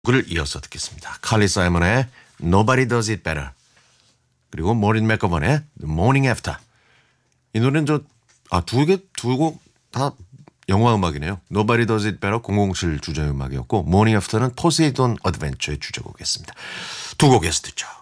그를 이어서 듣겠습니다. 칼리 사이먼의 Nobody Does It Better 그리고 모린 맥거번의 The Morning After. 이 노래는 두 곡 다 영화 음악이네요. Nobody Does It Better 007 주제음악이었고 Morning After는 포세이돈 어드벤처의 주제곡이었습니다. 두 곡에서 듣죠.